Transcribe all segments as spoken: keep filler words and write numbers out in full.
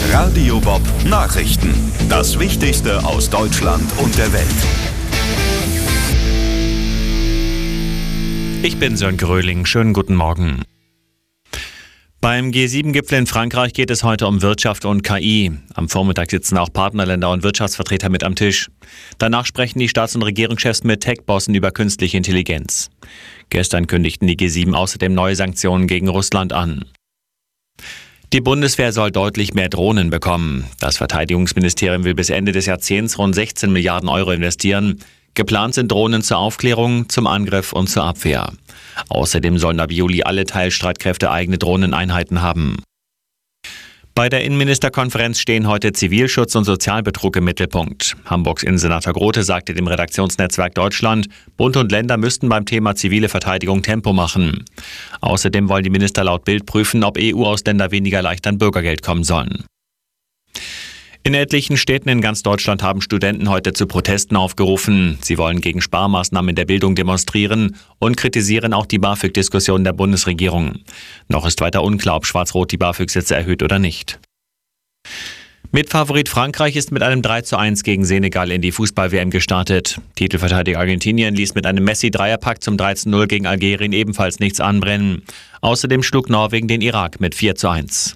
Radio Bob Nachrichten. Das Wichtigste aus Deutschland und der Welt. Ich bin Sören Gröling. Schönen guten Morgen. Beim G sieben Gipfel in Frankreich geht es heute um Wirtschaft und K I. Am Vormittag sitzen auch Partnerländer und Wirtschaftsvertreter mit am Tisch. Danach sprechen die Staats- und Regierungschefs mit Tech-Bossen über künstliche Intelligenz. Gestern kündigten die G sieben außerdem neue Sanktionen gegen Russland an. Die Bundeswehr soll deutlich mehr Drohnen bekommen. Das Verteidigungsministerium will bis Ende des Jahrzehnts rund sechzehn Milliarden Euro investieren. Geplant sind Drohnen zur Aufklärung, zum Angriff und zur Abwehr. Außerdem sollen ab Juli alle Teilstreitkräfte eigene Drohneneinheiten haben. Bei der Innenministerkonferenz stehen heute Zivilschutz und Sozialbetrug im Mittelpunkt. Hamburgs Innensenator Grote sagte dem Redaktionsnetzwerk Deutschland, Bund und Länder müssten beim Thema zivile Verteidigung Tempo machen. Außerdem wollen die Minister laut Bild prüfen, ob E U-Ausländer weniger leicht an Bürgergeld kommen sollen. In etlichen Städten in ganz Deutschland haben Studenten heute zu Protesten aufgerufen. Sie wollen gegen Sparmaßnahmen in der Bildung demonstrieren und kritisieren auch die BAföG-Diskussion der Bundesregierung. Noch ist weiter unklar, ob Schwarz-Rot die BAföG-Sätze erhöht oder nicht. Mitfavorit Frankreich ist mit einem drei zu eins gegen Senegal in die Fußball-W M gestartet. Titelverteidiger Argentinien ließ mit einem Messi-Dreierpack zum drei zu null gegen Algerien ebenfalls nichts anbrennen. Außerdem schlug Norwegen den Irak mit vier zu eins.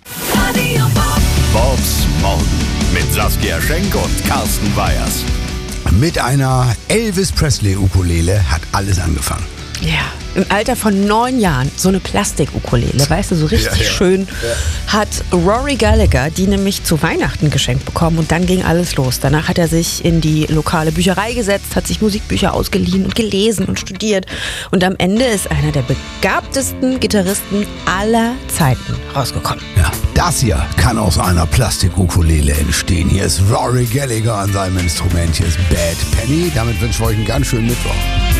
Bobs Morgen mit Saskia Schenk und Carsten Weyers. Mit einer Elvis Presley-Ukulele hat alles angefangen. Ja, im Alter von neun Jahren so eine Plastik-Ukulele, weißt du, so richtig Ja, ja. schön, Ja. hat Rory Gallagher die nämlich zu Weihnachten geschenkt bekommen und dann ging alles los. Danach hat er sich in die lokale Bücherei gesetzt, hat sich Musikbücher ausgeliehen und gelesen und studiert und am Ende ist einer der begabtesten Gitarristen aller Zeiten rausgekommen. Ja, das hier kann aus einer Plastik-Ukulele entstehen. Hier ist Rory Gallagher an seinem Instrument. Hier ist Bad Penny. Damit wünschen wir euch einen ganz schönen Mittwoch.